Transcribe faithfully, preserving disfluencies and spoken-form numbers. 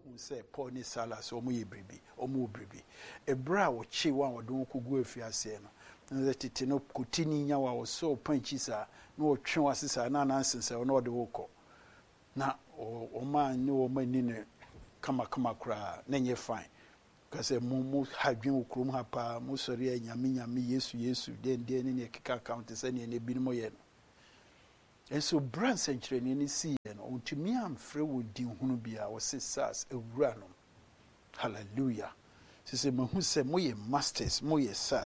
who say Paul ni Silas omo yebribi omo bribi ebra wo chi wan wo don kogu afiase no na tete no kotini nya wa wo so panchi sa na wo twe wasesa na na nsense no wo de woko na o man ni o man ni ne kama kama kra na nye fine kase mu mu hadwen okrom ha pa mu sori anyame nyame Yesu Yesu den den ne kika account se ne ne binimo ye no enso brand century ni si ye no ontumi amfre wo din hunu bia wo se sas ewura no hallelujah sese mahu se moye masters moye sas